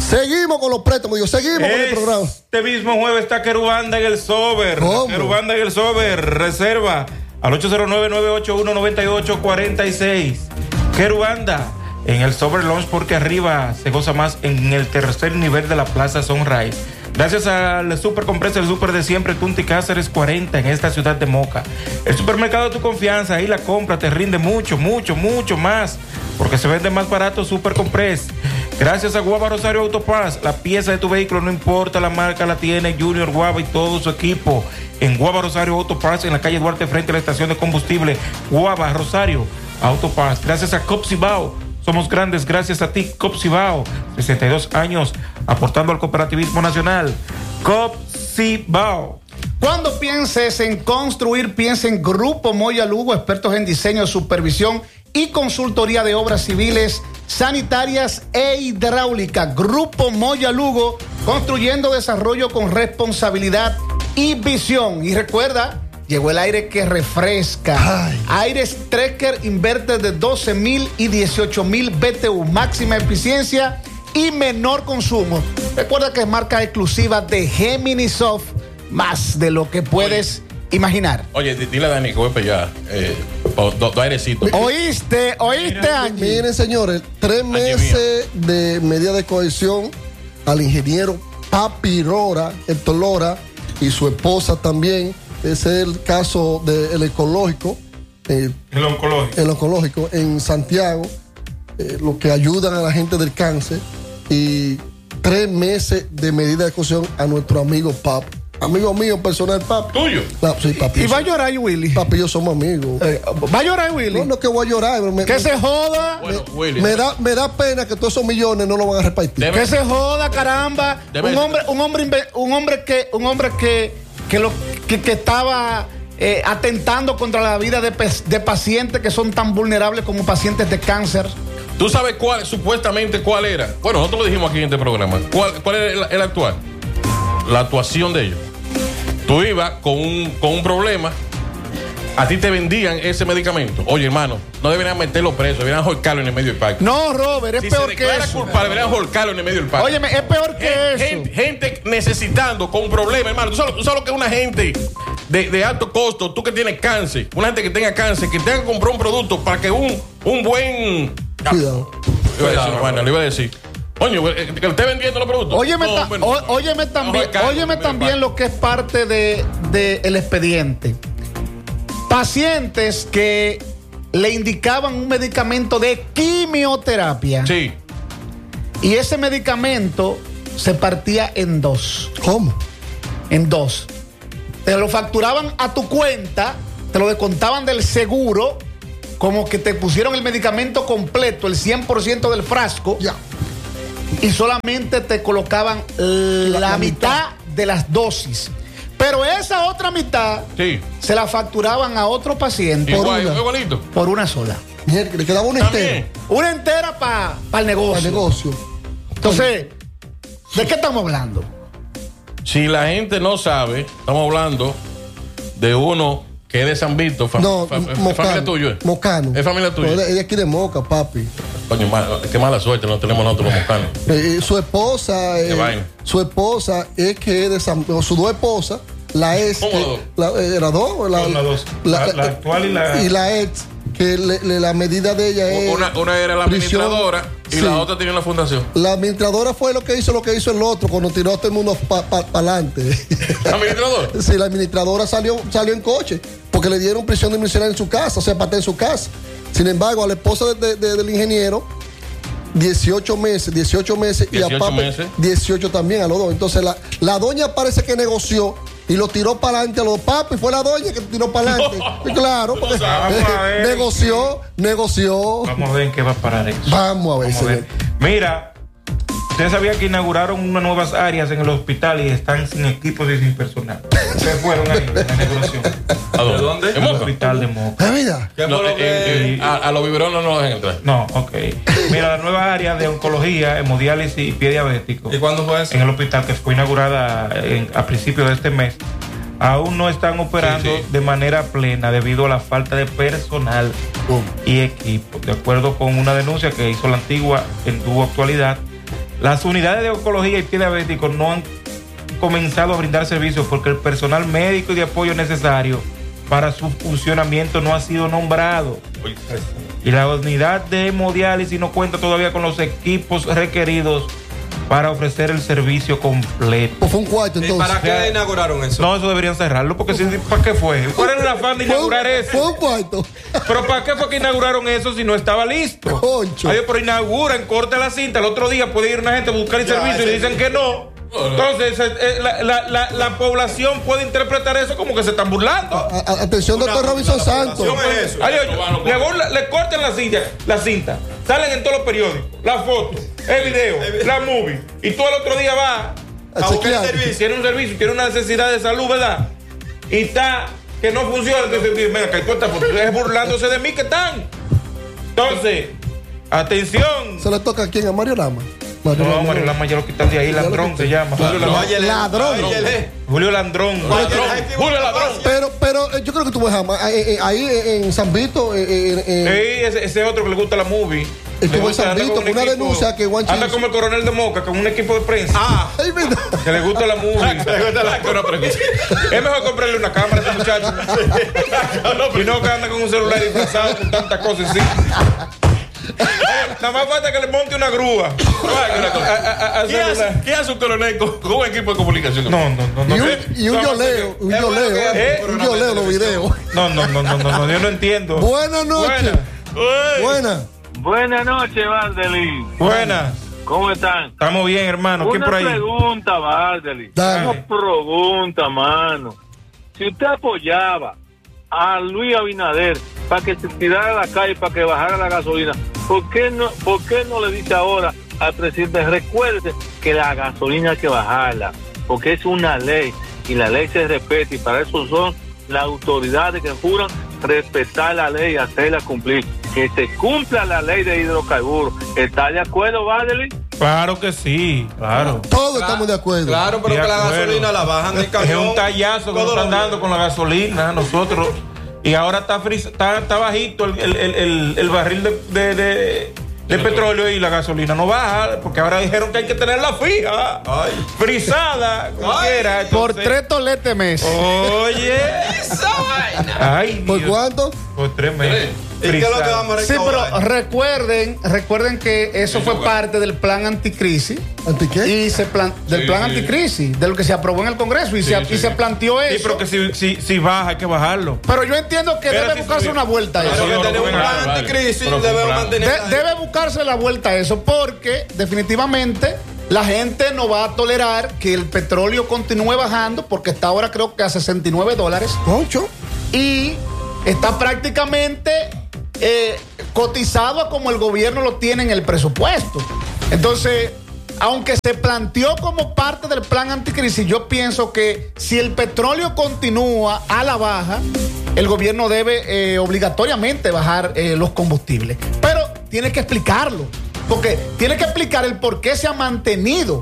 Seguimos con los préstamos, seguimos con el programa. Este mismo jueves está Querubanda en el Sober. Querubanda en el Sober. Reserva al 809-981-9846. Querubanda en el Sober Lounge, porque arriba se goza más en el tercer nivel de la Plaza Sunrise. Gracias al Super Compresa, el super de siempre, Tunti Cáceres 40 en esta ciudad de Moca. El supermercado de tu confianza, ahí la compra te rinde mucho más, porque se vende más barato Super Compress. Gracias a Guava Rosario Autoparts, la pieza de tu vehículo, no importa la marca, la tiene Junior Guava y todo su equipo. En Guava Rosario Autoparts, en la calle Duarte, frente a la estación de combustible. Guava Rosario Autoparts. Gracias a Copsibao. Somos grandes gracias a ti, Copsibao. 62 años aportando al cooperativismo nacional. Copsibao. Cuando pienses en construir, piensa en Grupo Moya Lugo, expertos en diseño, supervisión y consultoría de obras civiles, sanitarias e hidráulica. Grupo Moya Lugo, construyendo desarrollo con responsabilidad y visión. Y recuerda, llegó el aire que refresca. Aire Strecker Inverter de 12,000 y 18,000 BTU. Máxima eficiencia y menor consumo. Recuerda que es marca exclusiva de Gemini Soft. Más de lo que puedes imaginar. Oye, dile a Dani que voy para allá. Dos airecitos. ¿Oíste, Angie? Miren, señores, 3 meses de medida de cohesión al ingeniero Papi Rora, Héctor Lora, y su esposa también. Ese es el caso del ecológico. El oncológico en Santiago, lo que ayudan a la gente del cáncer. Y 3 meses de medida de cohesión a nuestro amigo Papi. Amigo mío personal, Papi. ¿Tuyo? Sí, Papi. ¿Y va a llorar Willy? Papi y yo somos amigos. ¿Va a llorar Willy? No que voy a llorar. Que se joda. Bueno, Willy. Me da pena que todos esos millones no lo van a repartir. Que se joda, caramba. Un hombre que estaba atentando contra la vida de pacientes que son tan vulnerables como pacientes de cáncer. ¿Tú sabes supuestamente cuál era? Bueno, nosotros lo dijimos aquí en este programa. ¿Cuál era el actual? La actuación de ellos. Tú ibas con un problema, a ti te vendían ese medicamento. Oye, hermano, no deberían meterlo preso, deberían ahorcarlo en el medio del parque. No, Robert, es peor que eso. Si se declara culpable, deberían ahorcarlo en el medio del parque. Óyeme, es peor que eso. Gente necesitando, con un problema, hermano. ¿Tú sabes lo que es una gente de alto costo? Tú que tienes cáncer, una gente que tenga cáncer, que tenga que comprar un producto para que un buen... Cuidado. Le iba a decir. Coño, que le esté vendiendo los productos. Óyeme también lo que es parte del expediente. Pacientes que le indicaban un medicamento de quimioterapia. Sí. Y ese medicamento se partía en 2. ¿Cómo? En 2. Te lo facturaban a tu cuenta, te lo descontaban del seguro, como que te pusieron el medicamento completo, el 100% del frasco. Ya. Y solamente te colocaban la mitad de las dosis. Pero esa otra mitad se la facturaban a otro paciente. Igualito. Por una sola. Le quedaba una entera. Una entera para el negocio. Para el negocio. Entonces, ¿de qué estamos hablando? Si la gente no sabe, estamos hablando de uno que es de San Víctor. ¿Familia tuya? Mocano. ¿Es familia tuya? Ella es aquí de Moca, papi. Coño, qué mala suerte no tenemos nosotros los mocanos. Su esposa es que es de San... Sus 2 esposas, la ex... Era 2. La actual y la ex, que la medida de ella es... Una era la administradora y la otra tenía una fundación. La administradora fue lo que hizo el otro cuando tiró a todo el mundo para adelante. ¿La administradora? Sí, la administradora salió en coche porque le dieron prisión domiciliaria en su casa, o sea, paté en su casa. Sin embargo, a la esposa del ingeniero, 18 meses y a Papi 18 también a los 2. Entonces la doña parece que negoció y lo tiró para adelante a los Papi. Fue la doña que tiró para adelante. Claro, porque negoció. Vamos a ver en qué va a parar eso. Vamos a ver, señor. Mira, usted sabía que inauguraron unas nuevas áreas en el hospital y están sin equipos y sin personal. Se fueron ahí en la inauguración. ¿A dónde? En el hospital de Moca. Mira. A los biberones no los dejan entrar. No, ok. Mira, la nueva área de oncología, hemodiálisis y pie diabético. ¿Y cuándo fue eso? En el hospital, que fue inaugurada a principios de este mes. Aún no están operando de manera plena debido a la falta de personal y equipo. De acuerdo con una denuncia que hizo la antigua en Dúo Actualidad, Las unidades de oncología y pie diabético no han comenzado a brindar servicios porque el personal médico y de apoyo necesario para su funcionamiento no ha sido nombrado. Y la unidad de hemodiálisis no cuenta todavía con los equipos requeridos para ofrecer el servicio completo. Pues fue un cuarto, ¿Y entonces. para qué inauguraron eso? No, eso deberían cerrarlo, porque ¿para qué fue? ¿Cuál era el afán de inaugurar eso? Fue un cuarto. Pero ¿para qué fue que inauguraron eso si no estaba listo? Concho. Ay, pero inauguran, corta la cinta, el otro día puede ir una gente a buscar el servicio y le dicen que no. Entonces, la población puede interpretar eso como que se están burlando. Atención, doctor Robinson Santos. Es eso. Ay, le cortan la cinta, salen en todos los periódicos, la foto, el video, la movie, y tú al otro día vas A buscar el chequear. servicio. tiene un servicio, tiene una necesidad de salud, ¿verdad? Y está que no funciona, entonces venga, que cuenta, porque es burlándose de mí que están. Entonces, atención. Se le toca a quién, a Mario Lama. No, Mario Lama ya lo quitan de ahí, Ya lo Landrón quitan. se llama. Julio Landrón. Váyale. Ladrón. Váyale. Julio Landrón. Julio Ladrón. Pero yo creo que tú ves ahí en San Vito. Sí, ese otro que le gusta la movie. Estuvo Le gusta, en San anda Vito con con una equipo- denuncia que Juanchi anda hizo. como el coronel de Moca, con un equipo de prensa. Ay, verdad. Que le gusta la movie. Es mejor comprarle una cámara a ese muchacho. Y no que anda con un celular disfrazado con tantas cosas encima. Nada más falta que le monte una grúa. ¿Qué hace un coronel con un equipo de comunicación? No. Y un yoleo, un yoleo los videos. No, yo no entiendo. Buenas noches. Buenas. Buenas noches, Valdelín. Buenas. ¿Cómo están? Estamos bien, hermano. ¿Quién Una por ahí? pregunta, Valdelín. Dale. Una pregunta, mano. Si usted apoyaba a Luis Abinader para que se tirara a la calle, para que bajara la gasolina, ¿por qué no le dice ahora al presidente, recuerde que la gasolina hay que bajarla? Porque es una ley y la ley se respeta, y para eso son las autoridades que juran respetar la ley y hacerla cumplir. Que se cumpla la ley de hidrocarburos. ¿Está de acuerdo, Valdelín? Claro que sí, claro. Todos estamos de acuerdo. Claro, pero De que la acuerdo. gasolina la bajan del camión. Es un tallazo que nos están dando con la gasolina nosotros. Y ahora está bajito el barril de petróleo, y la gasolina no baja, porque ahora dijeron que hay que tenerla fija, frisada, como quiera. Por Entonces, 3 toletes mes. Oye, Esa vaina. ay, ¿Por Dios. cuánto? Por 3 meses. ¿Y qué es lo que vamos a Sí, pero recaudar? recuerden que eso fue parte del plan anticrisis. ¿Anti qué? Y del plan anticrisis, de lo que se aprobó en el Congreso, y se planteó eso. Sí, pero que si baja, hay que bajarlo. Pero yo entiendo que Pero debe si buscarse subió. una vuelta a Pero eso. Sí, que no, tenemos un no, plan vale. anticrisis, Pero fue un debemos plan. mantener. Debe buscarse la vuelta a eso, porque definitivamente la gente no va a tolerar que el petróleo continúe bajando, porque está ahora creo que a $69 Concho. y está prácticamente cotizado a como el gobierno lo tiene en el presupuesto. Entonces, aunque se planteó como parte del plan anticrisis, yo pienso que si el petróleo continúa a la baja, el gobierno debe obligatoriamente bajar los combustibles. Pero tiene que explicarlo, porque tiene que explicar el por qué se ha mantenido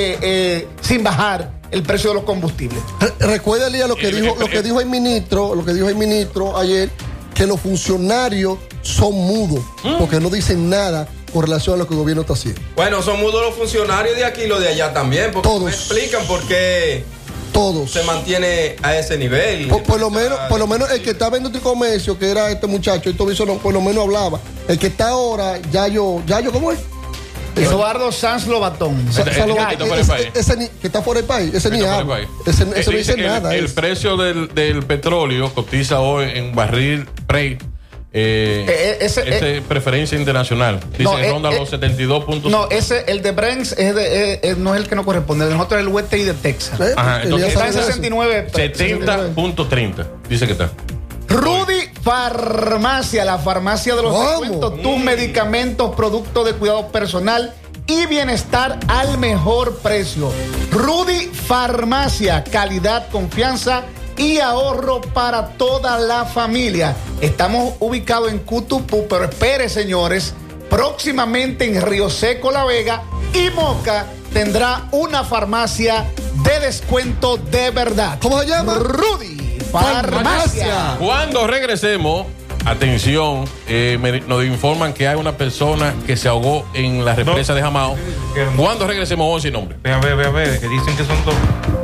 sin bajar el precio de los combustibles. Recuerda, Elías, lo que dijo el ministro ayer, que los funcionarios son mudos, porque no dicen nada con relación a lo que el gobierno está haciendo. Bueno, son mudos los funcionarios de aquí y los de allá también, porque Todos. me explican por qué Todos. se mantiene a ese nivel. Por lo menos el que estaba en Nutricomercio, que era este muchacho, por lo menos hablaba. El que está ahora, Yayo, ¿cómo es? Eduardo Sanz Lobatón. Que está fuera del país, ese ni habla. Ese no Dice dice que nada. el precio del petróleo cotiza hoy en barril Brent. Ese preferencia internacional. Dice No, que ronda los 72 No, el de Brent no es el que nos corresponde. El de nosotros es el USTI de Texas. Ajá, entonces Está en Elías sabe eso. 69. 70.30. Dice que está. Rudy Farmacia, la farmacia de los ¿Cómo? descuentos, tus medicamentos, productos de cuidado personal y bienestar al mejor precio. Rudy Farmacia, calidad, confianza y ahorro para toda la familia. Estamos ubicados en Cutupú, pero espere, señores, próximamente en Río Seco, La Vega y Moca tendrá una farmacia de descuento de verdad. ¿Cómo se llama? Rudy Farmacia. Cuando regresemos, Atención, nos informan que hay una persona que se ahogó en la represa de Jamao. ¿Cuándo regresemos, 11 y nombre? Ve a ver, que dicen que son dos.